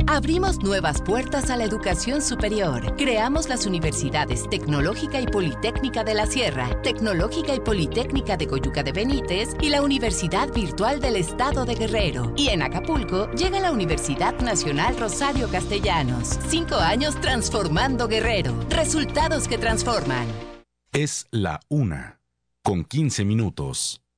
Abrimos nuevas puertas a la educación superior. Creamos las universidades Tecnológica y Politécnica de la Sierra, Tecnológica y Politécnica de Coyuca de Benítez y la Universidad Virtual del Estado de Guerrero. Y en Acapulco llega la Universidad Nacional Rosario Castellanos. 5 años transformando Guerrero. Resultados que transforman. Es la 1:15.